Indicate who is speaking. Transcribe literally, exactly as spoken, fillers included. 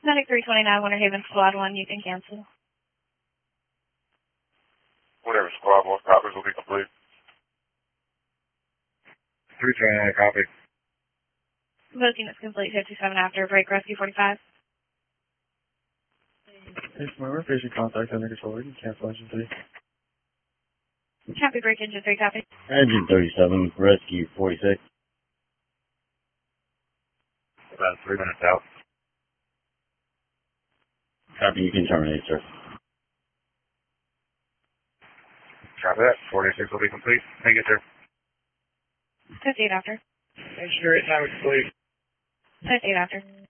Speaker 1: Medic three twenty-nine, Winter Haven, Squad one, you can cancel.
Speaker 2: Whatever, Squad one, copies will be complete. three twenty-nine, copy.
Speaker 1: Both units complete, fifty-seven after, break rescue forty-five.
Speaker 3: Hey, Smart, patient contact under control. You can cancel engine three.
Speaker 1: Copy, break engine three, copy.
Speaker 4: Engine thirty-seven, rescue forty-six.
Speaker 2: About three minutes out.
Speaker 4: Copy, you can terminate, sir.
Speaker 2: Copy that. forty-six will be complete. Thank you, sir.
Speaker 1: fifty-eight after.
Speaker 2: Engineer, time is complete.
Speaker 1: fifty-eight after.